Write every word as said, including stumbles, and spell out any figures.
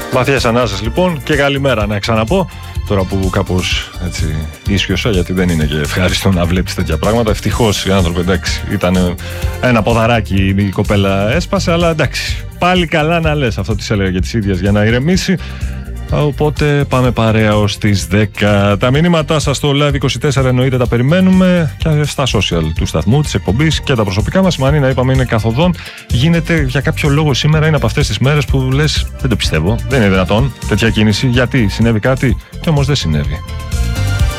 Βαθιές ανάσες λοιπόν και καλημέρα να ξαναπώ. Τώρα που κάπως έτσι ίσιοσα, γιατί δεν είναι και ευχάριστο να βλέπεις τέτοια πράγματα. Ευτυχώς οι άνθρωποι, εντάξει, ήταν ένα ποδαράκι η κοπέλα έσπασε, αλλά εντάξει, πάλι καλά να λες, αυτό της έλεγα και τις ίδιες για να ηρεμήσει. Οπότε πάμε παρέα ως τις δέκα. Τα μηνύματά σας στο Live είκοσι τέσσερα εννοείται τα περιμένουμε και στα social του σταθμού, της εκπομπής και τα προσωπικά μας. Η Μανίνα είπαμε είναι καθοδόν. Γίνεται για κάποιο λόγο σήμερα, είναι από αυτές τις μέρες που λες δεν το πιστεύω, δεν είναι δυνατόν τέτοια κίνηση. Γιατί συνέβη κάτι και όμως δεν συνέβη.